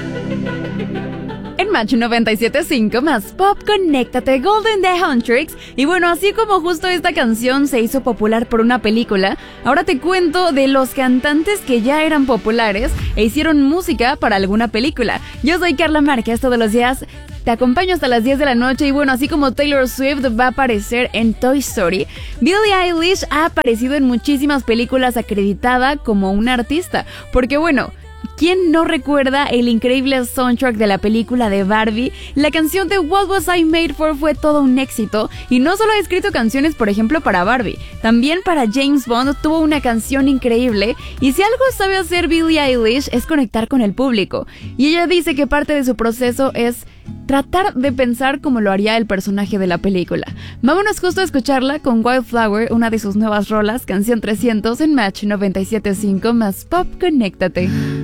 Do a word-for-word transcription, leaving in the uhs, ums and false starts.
En Match noventa y siete punto cinco más pop, conéctate, Golden The Huntrix. Y bueno, así como justo esta canción se hizo popular por una película, ahora te cuento de los cantantes que ya eran populares e hicieron música para alguna película. Yo soy Carla Márquez, todos los días te acompaño hasta las diez de la noche. Y bueno, así como Taylor Swift va a aparecer en Toy Story, Billie Eilish ha aparecido en muchísimas películas acreditada como una artista. Porque bueno, ¿quién no recuerda el increíble soundtrack de la película de Barbie? La canción de What Was I Made For fue todo un éxito, y no solo ha escrito canciones, por ejemplo, para Barbie, también para James Bond tuvo una canción increíble. Y si algo sabe hacer Billie Eilish es conectar con el público, y ella dice que parte de su proceso es tratar de pensar como lo haría el personaje de la película. Vámonos justo a escucharla con Wildflower, una de sus nuevas rolas, canción trescientos en Match noventa y siete punto cinco más pop, conéctate.